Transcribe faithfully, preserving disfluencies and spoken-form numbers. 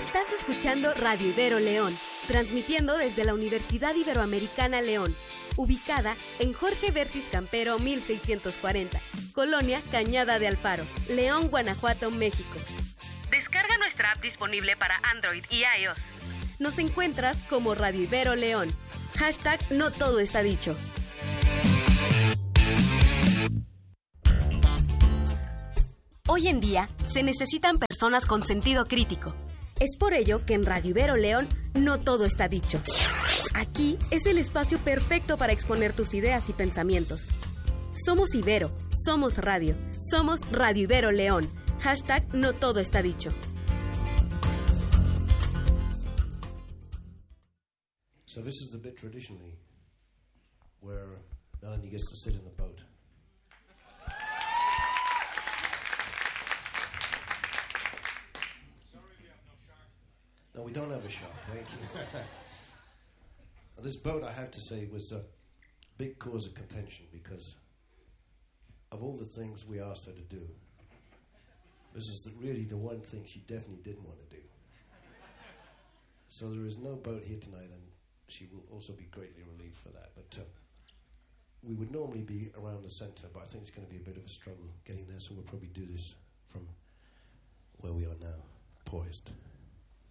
Estás escuchando Radio Ibero León, transmitiendo desde la Universidad Iberoamericana León, ubicada en Jorge Vértiz Campero mil seiscientos cuarenta, Colonia Cañada de Alfaro, León, Guanajuato, México. Descarga nuestra app disponible para Android y iOS. Nos encuentras como Radio Ibero León. Hashtag no todo está dicho. Hoy en día se necesitan personas con sentido crítico. Es por ello que en Radio Ibero León no todo está dicho. Aquí es el espacio perfecto para exponer tus ideas y pensamientos. Somos Ibero, somos radio, somos Radio Ibero León. Hashtag no todo está dicho. So this is the bit traditionally where Melanie gets to sit in the boat. No, we don't have a shark, thank you. This boat, I have to say, was a big cause of contention because of all the things we asked her to do, this is the, really the one thing she definitely didn't want to do. So there is no boat here tonight, and she will also be greatly relieved for that. But uh, we would normally be around the center, but I think it's going to be a bit of a struggle getting there, so we'll probably do this from where we are now, poised.